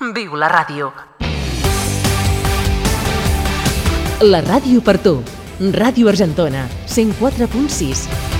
Viu la ràdio. La ràdio per tu. Ràdio Argentona, 104.6.